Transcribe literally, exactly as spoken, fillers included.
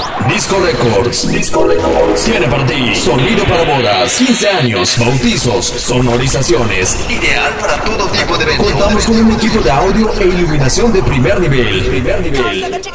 Disco Records. Disco Records. Tiene para ti sonido para bodas, quince años, bautizos, sonorizaciones. Ideal para todo tipo de eventos. Contamos con un equipo de audio e iluminación de primer nivel. Primer nivel.